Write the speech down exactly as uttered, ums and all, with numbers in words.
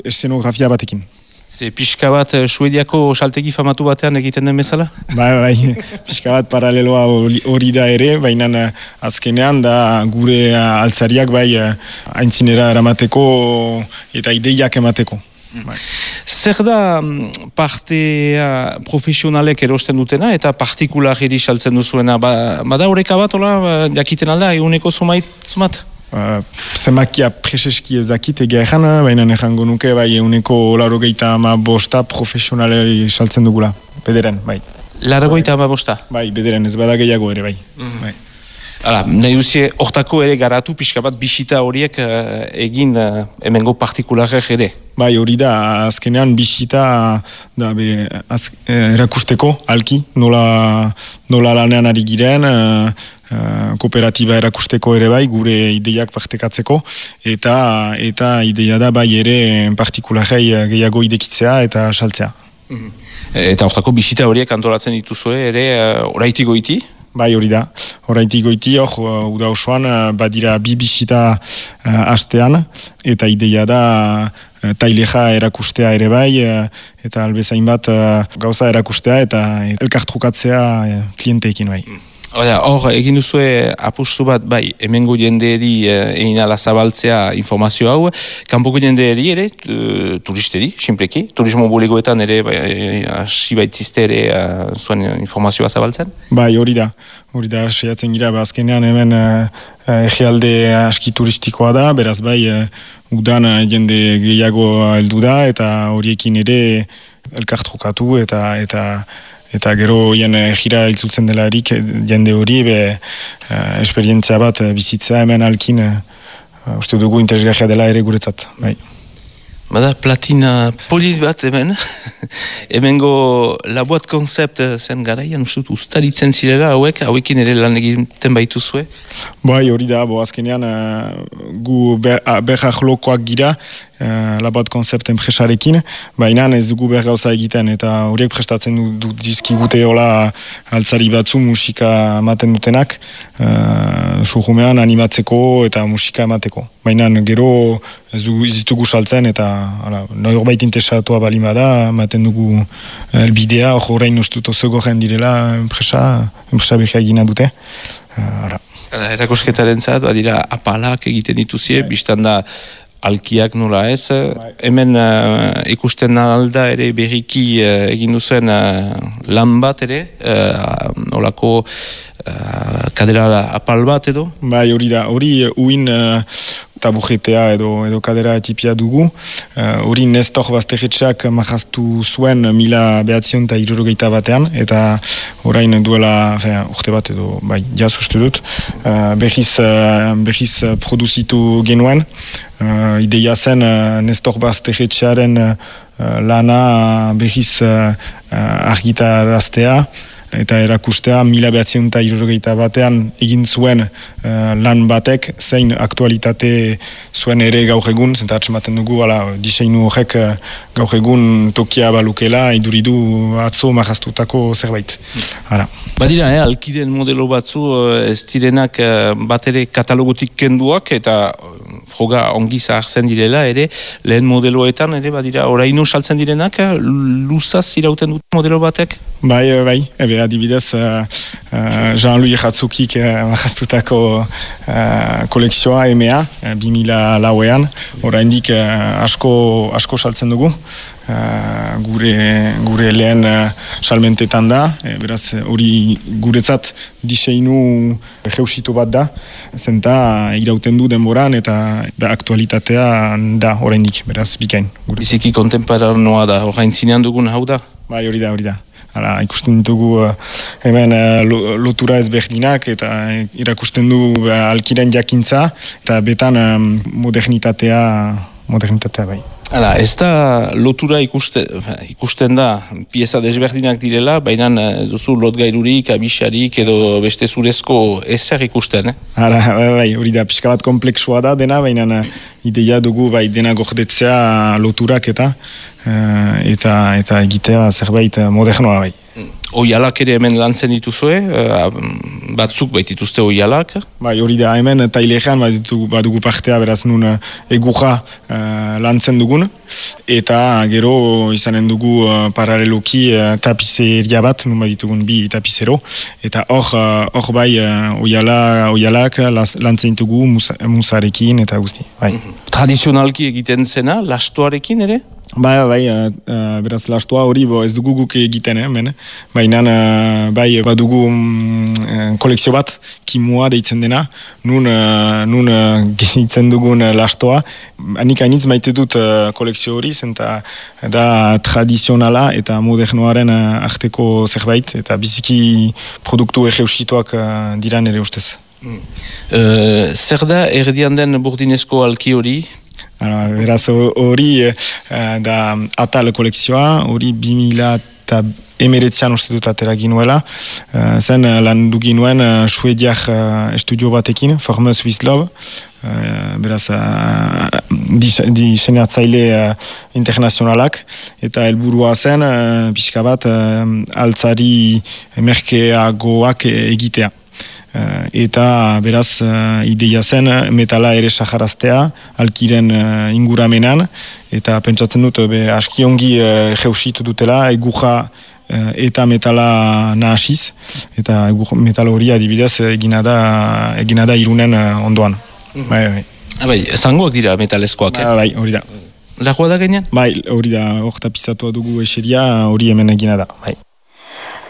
Eszenografia batekin. Ze pixka bat Suediako saltegi famatu batean egiten den bezala? Bai, bai, pixka bat paraleloa hori da ere, baina azkenean da gure altzariak bai aintzinera eramateko eta ideiak emateko. Bai. Zer da parte profesionalek erosten dutena eta partikularri saltzen duzuena? Ba, bada horreka bat, ola, jakiten alda, eguneko zumait, zumat? Uh, Zemakia preseski ezakit egia ezan, baina ezango nuke bai eguneko laurogeita ama bosta profesionaleri saltzen dugula, bederen, bai. Laurogeita ama bosta? Bai, bederen, ez bada gehiago ere, bai. Mm. Bai. Hala, nahi duzie, hortako ere garatu pixka bat bisita horiek uh, egin uh, hemengo partikularek ere? Bai, hori da, azkenean bisita da, be, az, eh, erakusteko, alki, nola, nola lanean ari giren, uh, uh, kooperatiba erakusteko ere bai, gure ideiak partekatzeko, eta eta ideia da bai ere partikularei gehiago idekitzea eta saltzea. Mm-hmm. Eta hortako bisita horiek antolatzen dituzue ere uh, oraiti goiti? Bai, hori da. Horaitik goiti, hor, uda osoan, badira bi bisita uh, astean, eta ideia da uh, taileja erakustea ere bai, uh, eta albezain bat uh, gauza erakustea eta elkartrukatzea uh, klienteekin bai. Hor, egin duzue apustu bat, bai, hemengo jendeeri egin ala zabaltzea informazio hau, kanpoko jendeeri ere, turisteri, simpleki, turismo bulegoetan ere, hasi bai, baitzizte ere zuen informazioa zabaltzen? Bai, hori da, hori da, seiatzen gira, azkenean hemen egialde aski turistikoa da, beraz bai, udan jende gehiago heldu da, eta horiekin ere elkartrukatu eta eta Eta gero hien jira hiltzutzen delarik jende hori be uh, esperientzia bat bizitza hemen alkin uh, uste dugu interesgarria dela ere guretzat. Bai. Bada platina polit bat hemen, hemengo laboat konzept zen garaian uste dut ustaritzen zirela hauek, hauekin ere lan egiten baituzue? Bai, hori da, bo azkenean uh, gu berrak lokoak gira, Uh, laboat konzept enpresarekin, baina ez dugu behar gauza egiten eta horiek prestatzen du, du dizkigute hola altzari batzu musika ematen dutenak uh, sujumean animatzeko eta musika emateko. Baina gero ez dugu izitugu saltzen eta norbait interesatua balima da, ematen dugu elbidea, hor horrein ustut oso goren direla enpresa, enpresa behar egina dute. Uh, Erakosketaren zat, badira apalak egiten dituzie, biztan da alkiak nola ez, bai. Hemen uh, ikusten alda ere berriki uh, egin duzen uh, lan bat ere, uh, olako uh, kadera apal bat edo? Bai, hori da, hori uin uh, tabujetea edo, edo kadera etipia dugu, hori uh, Nestor Basterretxak majaztu zuen mila behatzion eta irurogeita batean, eta orain duela fe, urte bat edo, bai, jaz uste dut, uh, behiz, uh, behiz produzitu genuen, Uh, ideia zen uh, Nestor Basterretxearen uh, lana behiz uh, uh, argitaraztea eta erakustea mila behatzion eta irurogeita batean egin zuen uh, lan batek zein aktualitate zuen ere gaur egun, zenta atzematen dugu ala, diseinu horrek uh, gaur egun tokia balukela iduridu atzo marraztutako zerbait. Hala. Badira, eh, alkiren modelo batzu ez direnak uh, bat ere katalogutik kenduak eta froga ongi zahartzen direla ere, lehen modeloetan ere badira oraino saltzen direnak, luzaz irauten dut modelo batek? Bai, bai, ebe adibidez uh, uh, Jean-Louis Ratzukik uh, marraztutako uh, kolekzioa M A, uh, bi mila lauean, oraindik uh, asko, asko saltzen dugu. Uh, gure, gure lehen uh, salmentetan da, e, beraz hori guretzat diseinu jeusitu bat da, zenta irauten du denboran eta da, aktualitatea da oraindik, beraz bikain. Gure. Biziki kontemporanoa da, orain zinean dugun hau da? Bai, hori da, hori da. Hala, ikusten ditugu uh, hemen uh, lotura ezberdinak eta irakusten du uh, alkiren jakintza eta betan um, modernitatea, modernitatea bai. Hala, ez da lotura ikusten, ikusten da pieza desberdinak direla, baina ez duzu lotgairurik, abisarik edo beste zurezko ezer ikusten, eh? Hala, bai, hori da, pixka bat komplexua da dena, baina ideia dugu bai dena gordetzea loturak eta eta eta egitea zerbait modernoa bai. oialak ere hemen lantzen dituzue, uh, batzuk baitituzte oialak. Bai, hori da, hemen tailean badugu, badugu partea, beraz nun egurra uh, lantzen dugun, eta gero izanen dugu uh, paraleloki uh, tapizeria bat, nun baditugun bi tapizero, eta hor uh, hor bai uh, oiala, oialak lantzen ditugu musa, musarekin eta guzti. Bai. Tradizionalki egiten zena, lastoarekin ere? Bai, bai, uh, uh, beraz lastoa hori bo ez dugu guk egiten, eh, men, baina uh, bai badugu um, kolekzio bat, kimua deitzen dena, nun, uh, nun uh, gehitzen dugun uh, lastoa. Anik hainitz maite dut uh, kolekzio hori, zenta da tradizionala eta modernoaren uh, arteko zerbait, eta biziki produktu egeusituak uh, diran ere ustez. Mm. Uh, zer da erdian den burdinezko alki hori? Ara, beraz hori uh, da atal kolekzioa, hori bi mila eta emeretzean uste dut atera ginuela, uh, zen uh, lan du ginuen uh, suediak uh, estudio batekin, Formers with Love, uh, beraz uh, diseinatzaile uh, internazionalak, eta helburua zen uh, pixka bat uh, altzari merkeagoak egitea. Uh, eta beraz uh, ideia zen metala ere saharaztea alkiren uh, inguramenan, eta pentsatzen dut be, aski ongi uh, jeusitu dutela egurra uh, eta metala nahasiz, eta egur, metal hori adibidez egina da, egina da Irunen uh, ondoan. Mm-hmm. Bai, bai. Ah, bai, zangoak dira metalezkoak, eh? Bai, hori da. Lagoa da gainean? Bai, hori da, hor tapizatua dugu eseria, hori hemen egina da, bai.